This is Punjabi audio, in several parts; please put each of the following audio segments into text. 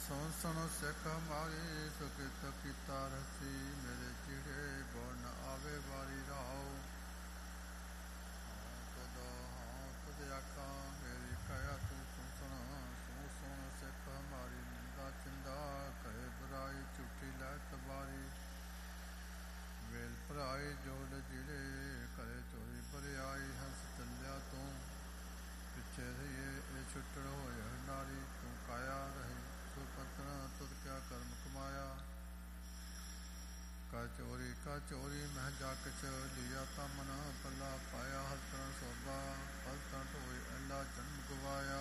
ਸੁਣ ਸੁਣ ਸਿੱਖ ਹਮਾਰੀ ਸੁਕਿਤ ਕੀਤਾ ਰਸੀ ਮੇਰੇ ਚਿਹੜੇ ਗੁਣ ਆਵੇ ਵਾਰੀ ਰਾਓ ਤੁਧ ਆਖਾਂ ਮੇਰੀ ਕਹਿਆ ਤੂੰ ਸੁਣ ਸੁਣ ਸੁਣ ਸਿੱਖ ਹਮਾਰੀ ਨਿੰਦਾ ਚਿੰਦਾ ਕਹੇ ਬੁਰਾਈ ਝੂਠੀ ਲੈ ਤਬਾਰੀ ਵੇਲ ਭਰਾਈ ਜੋੜ ਜਿਹੜੇ ਕਰੇ ਚੋਰੀ ਬਰਿਆਈ ਹੰਸ ਚੱਲਿਆ ਤੂੰ ਪਿੱਛੇ ਰਹੀਏ ਇਹ ਛੁੱਟੜ ਹੋਏ ਨਾਰੀ ਤੂੰ ਕਾਇਆ ਰਹੀ ਸੁਪਤਨਾ ਤੁਧ ਕਿਆ ਕਰਮ ਕਮਾਇਆ ਕਾ ਚੋਰੀ ਮਹਿ ਜਾ ਕਿਛ ਲਿਆ ਤਾਂ ਮਨ ਪੱਲਾ ਪਾਇਆ ਹਲਤਣ ਸੋਭਾ ਹਲਤਣ ਢੋਏ ਅੱਲਾ ਜਨਮ ਗਵਾਇਆ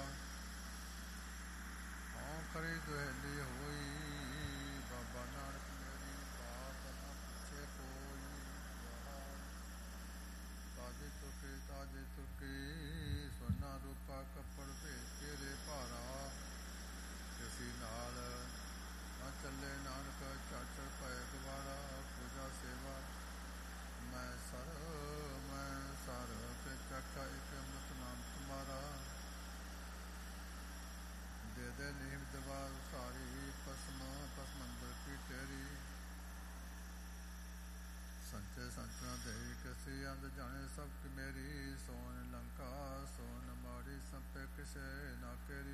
ਹਉ ਕਰੀ ਦੁਹੇਲੀ ਹੋਈ ਬਾਬਾ ਨਾਨਕ ਮੇਰੀ ਬਾਤ ਨਾ ਪੁੱਛੇ ਕੋਈ ਤਾਜੇ ਤੁਰਕੀ ਸੋਨਾ ਰੂਪਾ ਕੱਪੜ ਭੇਜ ਤੇਰੇ ਭਾਰਾ ਕਿਸੀ ਨਾਲ ਨਾ ਚੱਲੇ ਨਾਨਕ ਚਾਚਰ ਪਏ ਗਵਾਰਾ ਪੂਜਾ ਸੇਵਾ ਮੈਂ ਸਰ ਕੇ ਚੱਕਾ ਇੱਕ ਅੰਮ੍ਰਿਤ ਨਾਮ ਤੁਮਾਰਾ ਦੇ ਨੀਮ ਦਵਾ ਸਾਰੀ ਪਸਮੰਦਰ ਕੀ ਤੇਰੀ ਸੰਚੇ ਸੰਚਨਾ ਦੇ ਕਿਸੀ ਅੰਧ ਜਾਣੇ ਸਭ ਕੀ ਮੇਰੀ ਸੋਨ ਲੰਕਾ ਸੋਨ ਮਾੜੀ ਸੰਪੇ ਕਿਸੇ ਨਾ ਕੇਰੀ